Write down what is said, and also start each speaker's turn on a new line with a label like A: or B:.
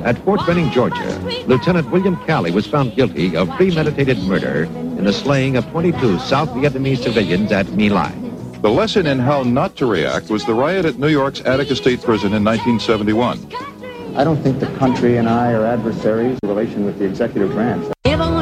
A: At Fort Benning, Georgia, Lieutenant William Calley was found guilty of premeditated murder in the slaying of 22 South Vietnamese civilians at My Lai.
B: The lesson in how not to react was the riot at New York's Attica State Prison in 1971.
C: I don't think the country and I are adversaries in relation with the executive branch.